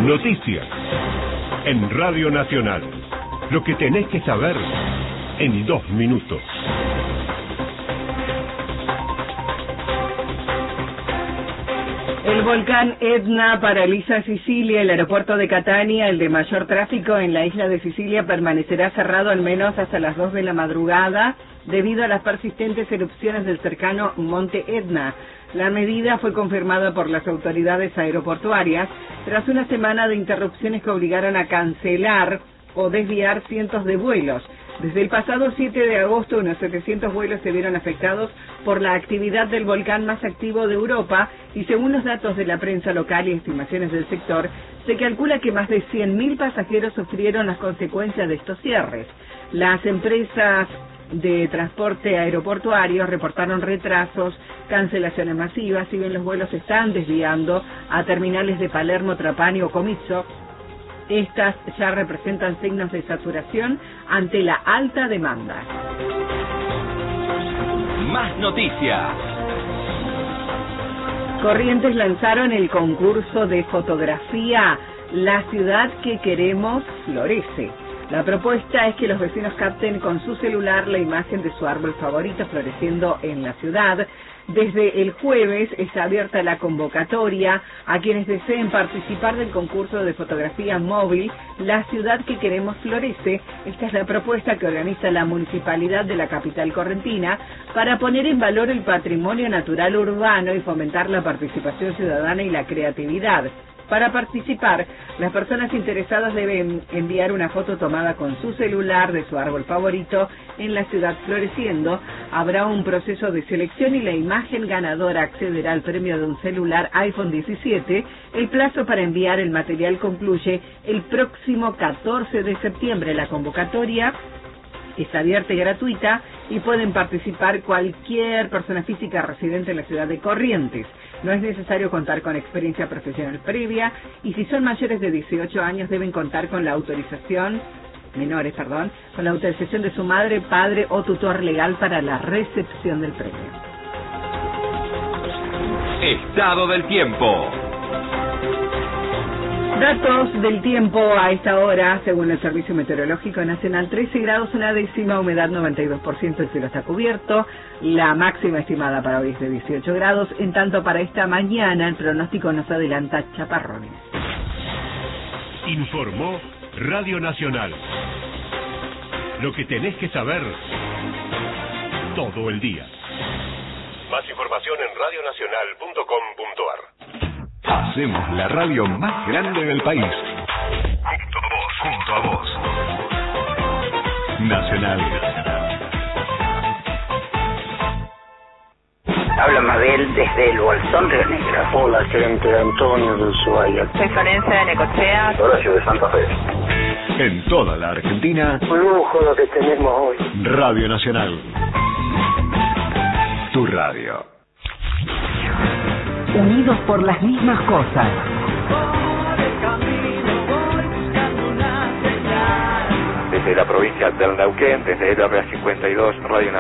Noticias en Radio Nacional. Lo que tenés que saber en 2 minutos. El volcán Etna paraliza Sicilia. El aeropuerto de Catania, el de mayor tráfico en la isla de Sicilia, permanecerá cerrado al menos hasta las 2 de la madrugada debido a las persistentes erupciones del cercano Monte Etna. La medida fue confirmada por las autoridades aeroportuarias tras una semana de interrupciones que obligaron a cancelar o desviar cientos de vuelos. Desde el pasado 7 de agosto, unos 700 vuelos se vieron afectados por la actividad del volcán más activo de Europa y según los datos de la prensa local y estimaciones del sector, se calcula que más de 100.000 pasajeros sufrieron las consecuencias de estos cierres. Las empresas de transporte aeroportuario reportaron retrasos, cancelaciones masivas, si bien los vuelos se están desviando a terminales de Palermo, Trapani o Comiso. Estas ya representan signos de saturación ante la alta demanda. Más noticias. Corrientes lanzaron el concurso de fotografía La ciudad que queremos florece. La propuesta es que los vecinos capten con su celular la imagen de su árbol favorito floreciendo en la ciudad. Desde el jueves está abierta la convocatoria a quienes deseen participar del concurso de fotografía móvil La ciudad que queremos florece. Esta es la propuesta que organiza la Municipalidad de la capital correntina para poner en valor el patrimonio natural urbano y fomentar la participación ciudadana y la creatividad. Para participar, las personas interesadas deben enviar una foto tomada con su celular de su árbol favorito en la ciudad floreciendo. Habrá un proceso de selección y la imagen ganadora accederá al premio de un celular iPhone 17. El plazo para enviar el material concluye el próximo 14 de septiembre. La convocatoria es abierta y gratuita y pueden participar cualquier persona física residente en la ciudad de Corrientes. No es necesario contar con experiencia profesional previa y si son mayores de 18 años deben contar con la autorización, con la autorización de su madre, padre o tutor legal para la recepción del premio. Estado del tiempo. Datos del tiempo a esta hora, según el Servicio Meteorológico Nacional: 13 grados, una décima, humedad 92%, el cielo está cubierto, la máxima estimada para hoy es de 18 grados, en tanto para esta mañana el pronóstico nos adelanta chaparrones. Informó Radio Nacional. Lo que tenés que saber todo el día. Más información en radionacional.com.ar. Hacemos la radio más grande del país. Junto a vos. Nacional. Habla Mabel desde el Bolsón Río Negro. Hola, gerente Antonio de Ushuaia. Soy Florencia de Necochea. Horacio de Santa Fe. En toda la Argentina. Un lujo lo que tenemos hoy. Radio Nacional. Tu radio. Unidos por las mismas cosas. Desde la provincia del Neuquén, desde el RA 52, Radio Nacional.